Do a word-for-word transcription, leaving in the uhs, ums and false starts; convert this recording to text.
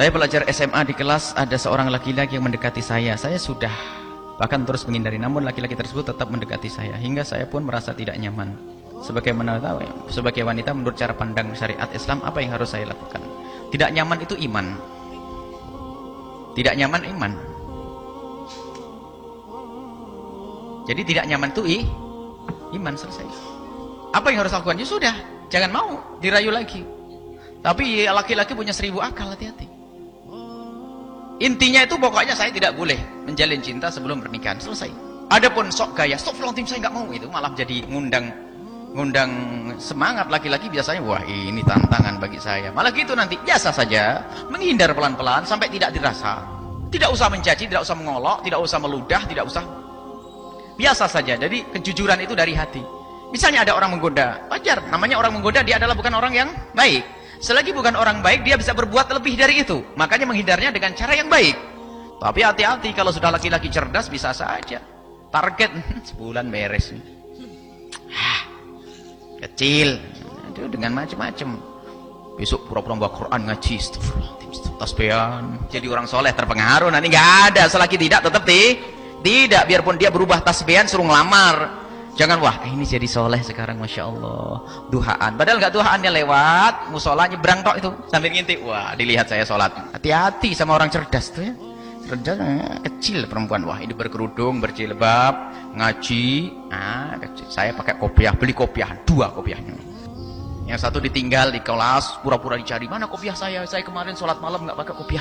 Saya belajar S M A di kelas, ada seorang laki-laki yang mendekati saya. Saya sudah bahkan terus menghindari, namun laki-laki tersebut tetap mendekati saya, hingga saya pun merasa tidak nyaman. Sebagaimana tahu, sebagai wanita menurut cara pandang syariat Islam, apa yang harus saya lakukan? Tidak nyaman itu iman. Tidak nyaman iman. Jadi tidak nyaman itu i, iman, selesai. Apa yang harus lakukan? Ya sudah, jangan mau dirayu lagi. Tapi laki-laki punya seribu akal, hati-hati. Intinya itu pokoknya saya tidak boleh menjalin cinta sebelum pernikahan, selesai. Adapun sok gaya, stop fronting saya nggak mau, itu malah jadi ngundang ngundang semangat laki-laki biasanya. Wah, ini tantangan bagi saya. Malah gitu nanti, biasa saja, menghindar pelan-pelan sampai tidak dirasa. Tidak usah mencaci, tidak usah mengolok, tidak usah meludah, tidak usah, biasa saja. Jadi kejujuran itu dari hati. Misalnya ada orang menggoda, wajar, namanya orang menggoda, dia adalah bukan orang yang baik. Selagi bukan orang baik, dia bisa berbuat lebih dari itu. Makanya menghindarnya dengan cara yang baik. Tapi hati-hati, kalau sudah laki-laki cerdas, bisa saja target sebulan beres. Hah, kecil, aduh, dengan macam-macam. Besok pura-pura bawa Quran, ngaji, tasbihan, jadi orang soleh, terpengaruh. Nanti nggak ada. Selagi tidak, tetap di, tidak. Biarpun dia berubah tasbihan, suruh ngelamar. Jangan, wah ini jadi soleh sekarang, Masya Allah, duhaan. Padahal nggak duhaannya, lewat musola nyebrang tok itu sambil ngintip, wah dilihat saya sholat. Hati-hati sama orang cerdas tuh ya. Cerdas, eh, kecil perempuan, wah ini berkerudung, berjilbab, ngaji, ah kecil. Saya pakai kopiah, beli kopiah, dua kopiahnya. Yang satu ditinggal di kelas, pura-pura dicari, mana kopiah saya? Saya kemarin sholat malam nggak pakai kopiah.